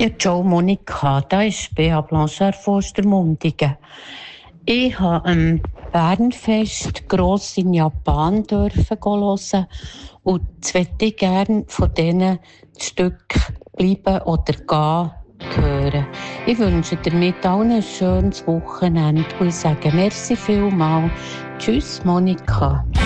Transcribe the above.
Ja, ciao Monika, da ist Bea Blanchard von Ostermundigen. Ich habe am Bernfest gross in Japan dürfen hören und jetzt möchte ich gerne von diesen Stück bleiben oder gehen hören. Ich wünsche damit allen ein schönes Wochenende und ich sage merci vielmals. Tschüss Monika.